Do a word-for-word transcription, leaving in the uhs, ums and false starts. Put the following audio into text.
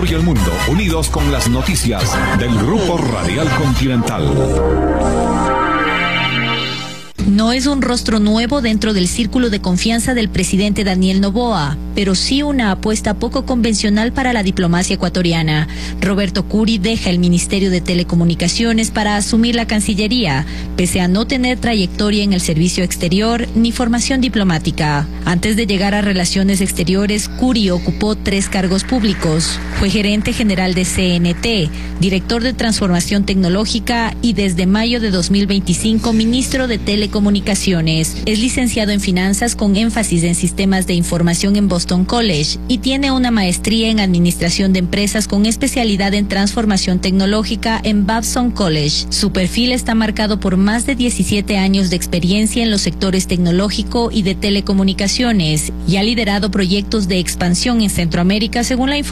Ecuador y el mundo, unidos con las noticias del Grupo Radial Continental. No es un rostro nuevo dentro del círculo de confianza del presidente Daniel Noboa, pero sí una apuesta poco convencional para la diplomacia ecuatoriana. Roberto Curi deja el Ministerio de Telecomunicaciones para asumir la Cancillería, pese a no tener trayectoria en el servicio exterior ni formación diplomática. Antes de llegar a Relaciones Exteriores, Curi ocupó tres cargos públicos. Fue gerente general de C N T, director de Transformación Tecnológica y desde mayo de dos mil veinticinco ministro de Telecomunicaciones. Es licenciado en Finanzas con énfasis en Sistemas de Información en Boston College y tiene una maestría en Administración de Empresas con especialidad en Transformación Tecnológica en Babson College. Su perfil está marcado por más de diecisiete años de experiencia en los sectores tecnológico y de telecomunicaciones y ha liderado proyectos de expansión en Centroamérica según la información